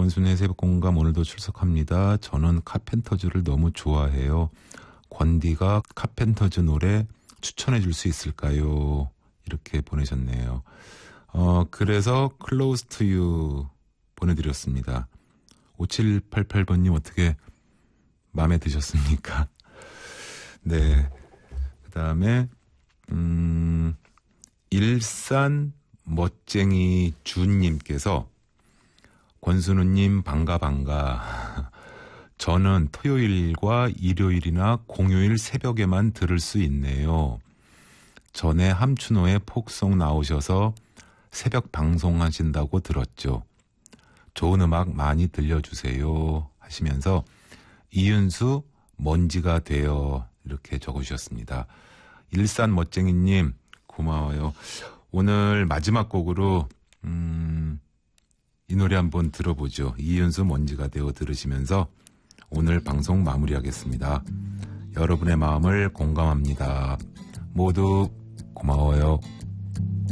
권순의 새벽공감 오늘도 출석합니다. 저는 카펜터즈를 너무 좋아해요. 권디가 카펜터즈 노래 추천해 줄 수 있을까요? 이렇게 보내셨네요. 그래서 Close to You 보내드렸습니다. 5788번님 어떻게 마음에 드셨습니까? 네. 그 다음에 일산 멋쟁이 준님께서 권순우님 반가 저는 토요일과 일요일이나 공휴일 새벽에만 들을 수 있네요. 전에 함춘호의 폭송 나오셔서 새벽 방송하신다고 들었죠. 좋은 음악 많이 들려주세요 하시면서 이윤수 먼지가 되어 이렇게 적어주셨습니다. 일산 멋쟁이님 고마워요. 오늘 마지막 곡으로 이 노래 한번 들어보죠. 이윤수 먼지가 되어 들으시면서 오늘 방송 마무리하겠습니다. 여러분의 마음을 공감합니다. 모두 고마워요.